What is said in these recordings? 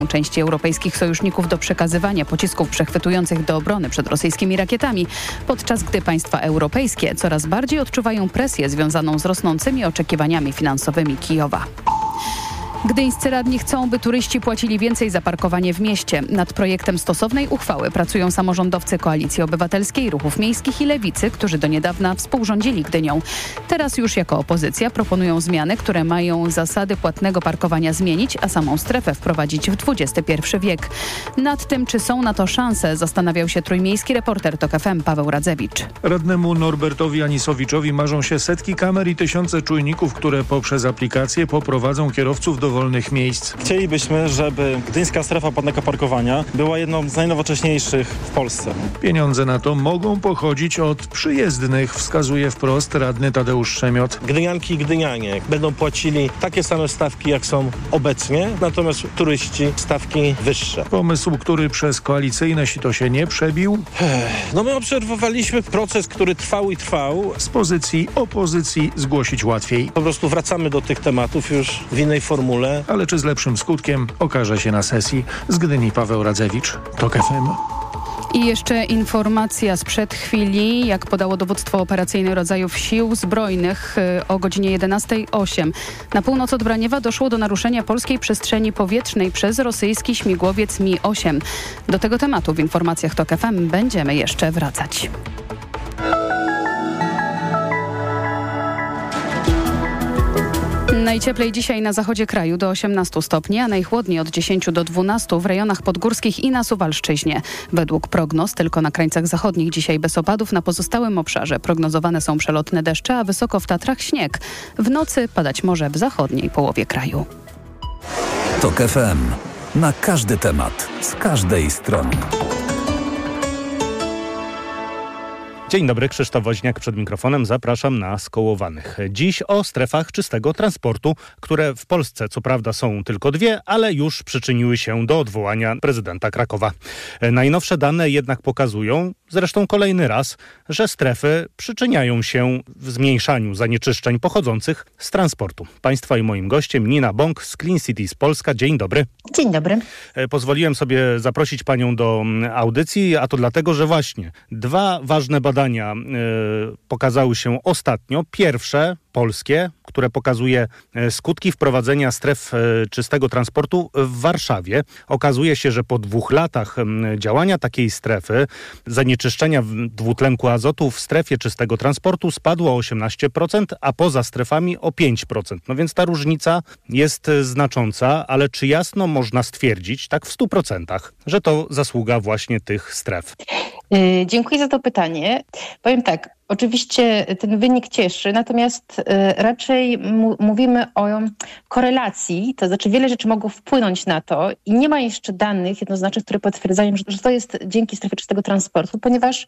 części europejskich sojuszników do przekazywania pocisków przechwytujących do obrony przed rosyjskimi rakietami, podczas gdy państwa europejskie coraz bardziej odczuwają presję związaną z rosnącymi oczekiwaniami finansowymi Kijowa. Gdyńscy radni chcą, by turyści płacili więcej za parkowanie w mieście. Nad projektem stosownej uchwały pracują samorządowcy Koalicji Obywatelskiej, Ruchów Miejskich i Lewicy, którzy do niedawna współrządzili Gdynią. Teraz już jako opozycja proponują zmiany, które mają zasady płatnego parkowania zmienić, a samą strefę wprowadzić w XXI wiek. Nad tym, czy są na to szanse, zastanawiał się trójmiejski reporter TOK FM Paweł Radzewicz. Radnemu Norbertowi Anisowiczowi marzą się setki kamer i tysiące czujników, które poprzez aplikację poprowadzą kierowców do wolnych miejsc. Chcielibyśmy, żeby gdyńska strefa płatnego parkowania była jedną z najnowocześniejszych w Polsce. Pieniądze na to mogą pochodzić od przyjezdnych, wskazuje wprost radny Tadeusz Szemiot. Gdynianki i gdynianie będą płacili takie same stawki, jak są obecnie, natomiast turyści stawki wyższe. Pomysł, który przez koalicyjne sito się nie przebił. No my obserwowaliśmy proces, który trwał i trwał. Z pozycji opozycji zgłosić łatwiej. Po prostu wracamy do tych tematów już w innej formule. Ale czy z lepszym skutkiem, okaże się na sesji. Z Gdyni Paweł Radzewicz, TOK FM. I jeszcze informacja sprzed chwili, jak podało dowództwo operacyjne rodzajów sił zbrojnych o godzinie 11:08. Na północ od Braniewa doszło do naruszenia polskiej przestrzeni powietrznej przez rosyjski śmigłowiec Mi-8. Do tego tematu w informacjach TOK FM będziemy jeszcze wracać. Najcieplej dzisiaj na zachodzie kraju do 18 stopni, a najchłodniej od 10 do 12 w rejonach podgórskich i na Suwalszczyźnie. Według prognoz tylko na krańcach zachodnich dzisiaj bez opadów, na pozostałym obszarze prognozowane są przelotne deszcze, a wysoko w Tatrach śnieg. W nocy padać może w zachodniej połowie kraju. TOK FM. Na każdy temat, z każdej strony. Dzień dobry, Krzysztof Woźniak przed mikrofonem. Zapraszam na Skołowanych. Dziś o strefach czystego transportu, które w Polsce co prawda są tylko dwie, ale już przyczyniły się do odwołania prezydenta Krakowa. Najnowsze dane jednak pokazują, zresztą kolejny raz, że strefy przyczyniają się w zmniejszaniu zanieczyszczeń pochodzących z transportu. Państwa i moim gościem Nina Bąk z Clean Cities Polska. Dzień dobry. Dzień dobry. Pozwoliłem sobie zaprosić panią do audycji, a to dlatego, że właśnie dwa ważne badania pokazały się ostatnio. Pierwsze, polskie, które pokazuje skutki wprowadzenia stref czystego transportu w Warszawie. Okazuje się, że po 2 latach działania takiej strefy zanieczyszczenia dwutlenku azotu w strefie czystego transportu spadło o 18%, a poza strefami o 5%. No więc ta różnica jest znacząca, ale czy jasno można stwierdzić, tak w 100%, że to zasługa właśnie tych stref? Dziękuję za to pytanie. Powiem tak, oczywiście ten wynik cieszy, natomiast raczej mówimy o korelacji, to znaczy wiele rzeczy mogło wpłynąć na to i nie ma jeszcze danych jednoznacznych, które potwierdzają, że to jest dzięki strefie czystego transportu, ponieważ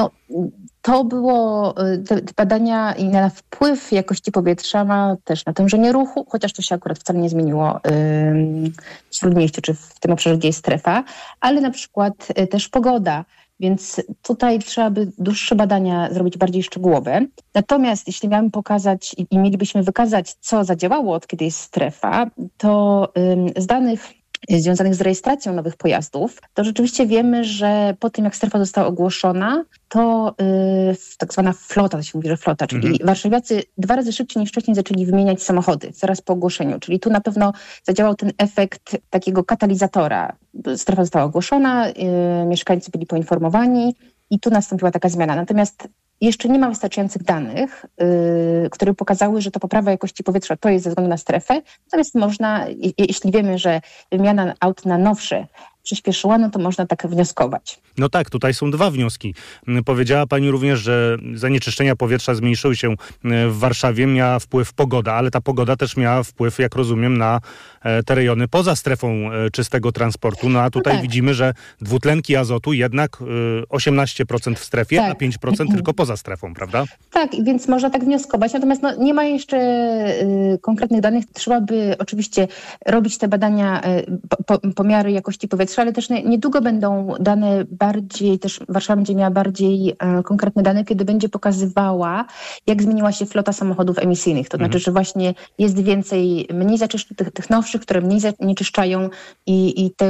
to było, te badania i na wpływ jakości powietrza ma też natężenie ruchu, chociaż to się akurat wcale nie zmieniło w Śródmieściu czy w tym obszarze, gdzie jest strefa, ale na przykład też pogoda. Więc tutaj trzeba by dłuższe badania zrobić bardziej szczegółowe. Natomiast jeśli miałabym pokazać i mielibyśmy wykazać, co zadziałało od kiedy jest strefa, to z danych związanych z rejestracją nowych pojazdów, to rzeczywiście wiemy, że po tym jak strefa została ogłoszona, to tak zwana flota, to się mówi, że flota, czyli warszawiacy 2 razy szybciej niż wcześniej zaczęli wymieniać samochody zaraz po ogłoszeniu. Czyli tu na pewno zadziałał ten efekt takiego katalizatora. Strefa została ogłoszona, mieszkańcy byli poinformowani i tu nastąpiła taka zmiana. Natomiast jeszcze nie ma wystarczających danych, które pokazały, że to poprawa jakości powietrza to jest ze względu na strefę. Natomiast można, jeśli wiemy, że wymiana aut na nowsze przyspieszyła, no to można tak wnioskować. No tak, tutaj są 2 wnioski. Powiedziała pani również, że zanieczyszczenia powietrza zmniejszyły się w Warszawie, miała wpływ pogoda, ale ta pogoda też miała wpływ, jak rozumiem, na te rejony poza strefą czystego transportu. No a tutaj widzimy, że dwutlenki azotu jednak 18% w strefie, a 5% tylko poza strefą, prawda? Tak, więc można tak wnioskować. Natomiast nie ma jeszcze konkretnych danych. Trzeba by oczywiście robić te badania, pomiary jakości powietrza powietrza, ale też niedługo będą dane bardziej, też Warszawa będzie miała bardziej konkretne dane, kiedy będzie pokazywała, jak zmieniła się flota samochodów emisyjnych. To znaczy, że właśnie jest mniej tych nowszych, które mniej zanieczyszczają i te